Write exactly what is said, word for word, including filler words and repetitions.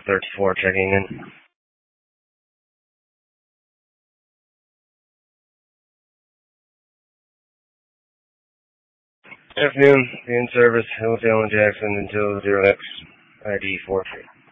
thirty-four checking in. Afternoon, be in service, Hillsdale and Jackson until zero X I D four three.